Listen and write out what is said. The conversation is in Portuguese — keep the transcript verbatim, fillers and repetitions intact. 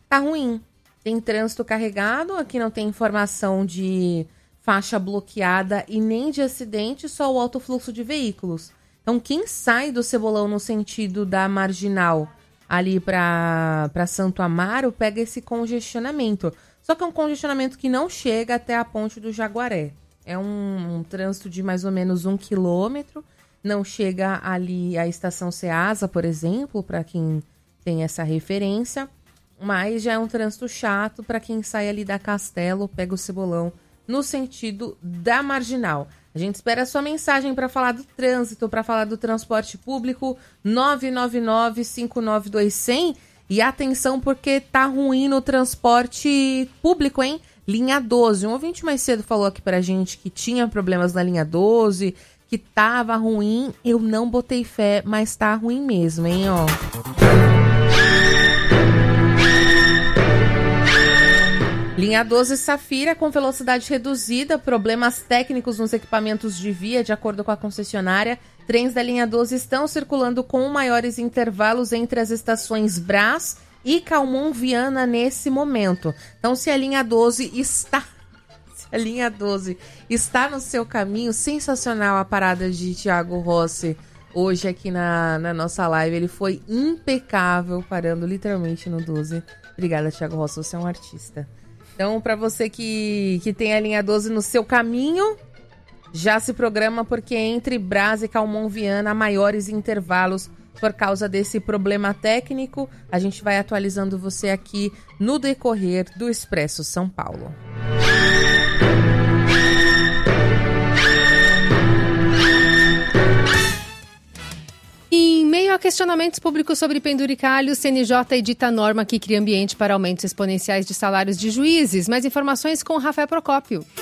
tá ruim. Tem trânsito carregado, aqui não tem informação de faixa bloqueada e nem de acidente, só o alto fluxo de veículos. Então, quem sai do Cebolão no sentido da Marginal ali para Santo Amaro, pega esse congestionamento. Só que é um congestionamento que não chega até a Ponte do Jaguaré. É um, um trânsito de mais ou menos um quilômetro. Não chega ali à Estação Ceasa, por exemplo, para quem tem essa referência. Mas já é um trânsito chato para quem sai ali da Castelo, pega o Cebolão no sentido da Marginal. A gente espera a sua mensagem para falar do trânsito, para falar do transporte público, nove nove nove, cinco nove dois, zero zero. E atenção, porque tá ruim no transporte público, hein? Linha doze. Um ouvinte mais cedo falou aqui pra gente que tinha problemas na linha doze, que tava ruim. Eu não botei fé, mas tá ruim mesmo, hein, ó. Linha doze Safira com velocidade reduzida, problemas técnicos nos equipamentos de via, de acordo com a concessionária. Trens da linha doze estão circulando com maiores intervalos entre as estações Brás e Calmon Viana nesse momento. Então, se a linha doze está, se a linha doze está no seu caminho, sensacional a parada de Thiago Rossi hoje aqui na, na nossa live. Ele foi impecável, parando literalmente no doze. Obrigada, Thiago Rossi, você é um artista. Então, para você que, que tem a linha doze no seu caminho, já se programa, porque entre Brás e Calmon Viana há maiores intervalos por causa desse problema técnico. A gente vai atualizando você aqui no decorrer do Expresso São Paulo. Em meio a questionamentos públicos sobre penduricalho, o C N J edita norma que cria ambiente para aumentos exponenciais de salários de juízes. Mais informações com Rafael Procópio.